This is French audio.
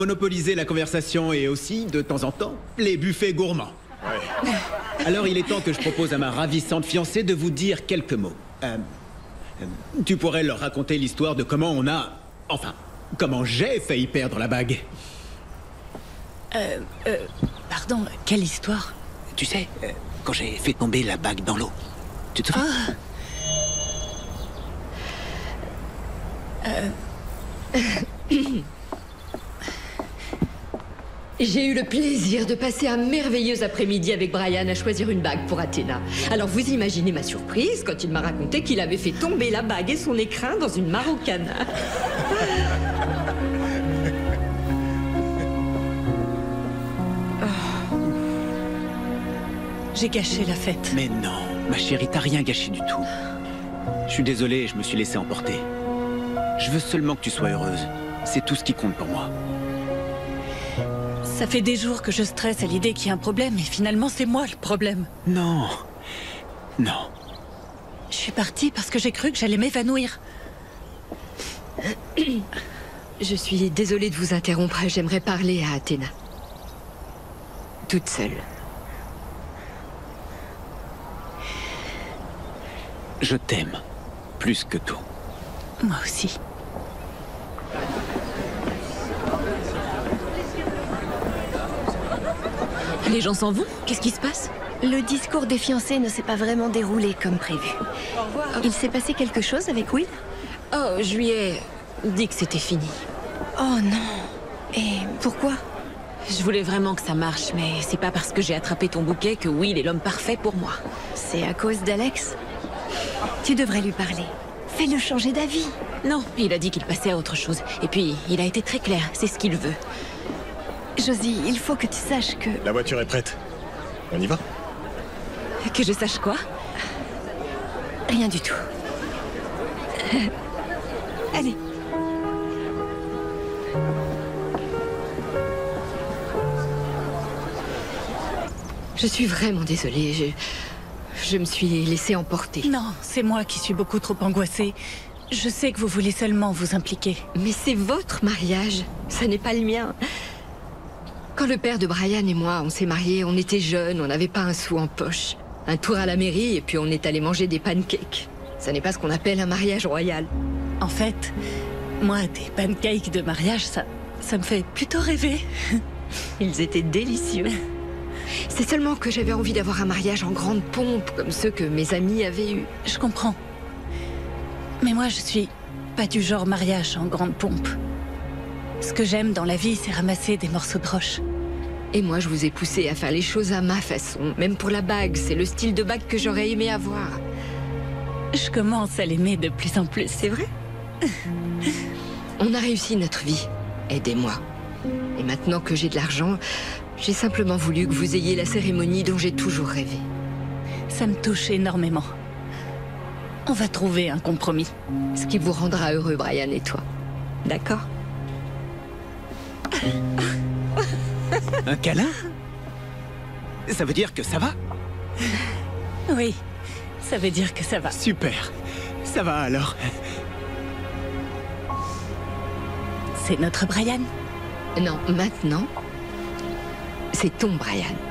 monopoliser la conversation et aussi, de temps en temps, les buffets gourmands. Ouais. Alors il est temps que je propose à ma ravissante fiancée de vous dire quelques mots. Tu pourrais leur raconter l'histoire de comment on a... Enfin, comment j'ai failli perdre la bague. Pardon, quelle histoire? Tu sais, quand j'ai fait tomber la bague dans l'eau, tu te souviens? J'ai eu le plaisir de passer un merveilleux après-midi avec Brian à choisir une bague pour Athéna. Alors vous imaginez ma surprise quand il m'a raconté qu'il avait fait tomber la bague et son écrin dans une marocana. J'ai gâché la fête. Mais non, ma chérie, t'as rien gâché du tout. Je suis désolé, je me suis laissé emporter. Je veux seulement que tu sois heureuse. C'est tout ce qui compte pour moi. Ça fait des jours que je stresse à l'idée qu'il y a un problème et finalement c'est moi le problème. Non. Non. Je suis partie parce que j'ai cru que j'allais m'évanouir. Je suis désolée de vous interrompre, j'aimerais parler à Athéna. Toute seule. Je t'aime. Plus que tout. Moi aussi. Les gens s'en vont? Qu'est-ce qui se passe? Le discours des fiancés ne s'est pas vraiment déroulé comme prévu. Au revoir. Il s'est passé quelque chose avec Will? Oh, je lui ai dit que c'était fini. Oh non. Et pourquoi? Je voulais vraiment que ça marche, mais c'est pas parce que j'ai attrapé ton bouquet que Will est l'homme parfait pour moi. C'est à cause d'Alex? Tu devrais lui parler. Fais-le changer d'avis. Non, il a dit qu'il passait à autre chose. Et puis, il a été très clair, c'est ce qu'il veut. Josie, il faut que tu saches que... La voiture est prête. On y va? Que je sache quoi? Rien du tout. Allez. Je suis vraiment désolée, je me suis laissée emporter. Non, c'est moi qui suis beaucoup trop angoissée. Je sais que vous voulez seulement vous impliquer. Mais c'est votre mariage, ça n'est pas le mien. Quand le père de Brian et moi, on s'est mariés, on était jeunes, on n'avait pas un sou en poche. Un tour à la mairie et puis on est allé manger des pancakes. Ça n'est pas ce qu'on appelle un mariage royal. En fait, moi, des pancakes de mariage, ça me fait plutôt rêver. Ils étaient délicieux. C'est seulement que j'avais envie d'avoir un mariage en grande pompe, comme ceux que mes amis avaient eus. Je comprends. Mais moi, je suis pas du genre mariage en grande pompe. Ce que j'aime dans la vie, c'est ramasser des morceaux de roche. Et moi, je vous ai poussé à faire les choses à ma façon. Même pour la bague, c'est le style de bague que j'aurais aimé avoir. Je commence à l'aimer de plus en plus. C'est vrai? On a réussi notre vie. Aidez-moi. Et maintenant que j'ai de l'argent, j'ai simplement voulu que vous ayez la cérémonie dont j'ai toujours rêvé. Ça me touche énormément. On va trouver un compromis. Ce qui vous rendra heureux, Brian et toi. D'accord? Un câlin? Ça veut dire que ça va? Oui, ça veut dire que ça va. Super. Ça va alors. C'est notre Brian? Non, maintenant, c'est ton Brian.